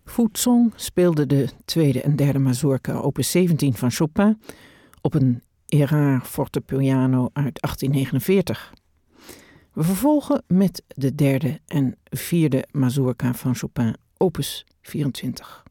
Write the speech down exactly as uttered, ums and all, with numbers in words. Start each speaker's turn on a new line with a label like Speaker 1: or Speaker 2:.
Speaker 1: Fuzhong speelde de tweede en derde mazurka opus zeventien van Chopin op een Erard fortepiano uit achttien negenenveertig. We vervolgen met de derde en vierde mazurka van Chopin opus vierentwintig.